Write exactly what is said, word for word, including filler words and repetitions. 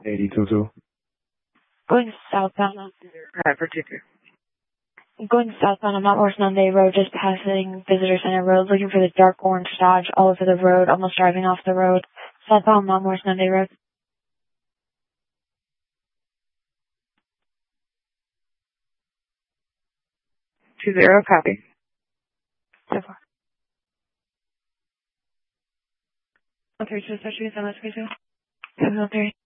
eighty two two. Going southbound. Alright, for two two. Going southbound on Mount Morris Monday Road, just passing Visitor Center Road, looking for the dark orange Dodge all over the road, almost driving off the road. Southbound Mount Morris Monday Road. Two zero, copy. So far. Okay, so especially with M S P two. seven oh three.